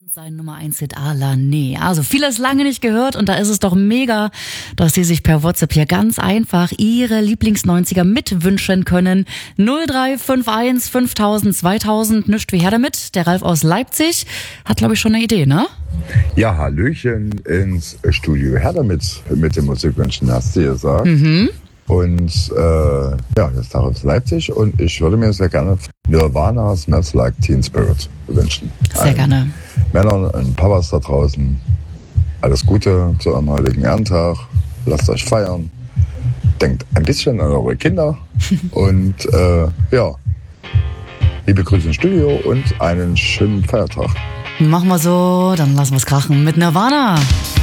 Sein Nummer 1 Hit Alane. Also vieles lange nicht gehört und da ist es doch mega, dass Sie sich per WhatsApp hier ganz einfach Ihre Lieblings-90er mitwünschen können. 0351 5000 2000, nischt wie her damit. Der Ralf aus Leipzig hat, glaube ich, schon eine Idee, ne? Ja, Hallöchen ins Studio. Her damit mit dem Musikwünschen, hast du gesagt. Und das ist aus Leipzig und ich würde mir sehr gerne Nirvana Smells Like Teen Spirit wünschen. Sehr gerne. Männern und Papas da draußen, alles Gute zu eurem heutigen Ehrentag. Lasst euch feiern. Denkt ein bisschen an eure Kinder. Und liebe Grüße ins Studio und einen schönen Feiertag. Machen wir so, dann lassen wir es krachen mit Nirvana.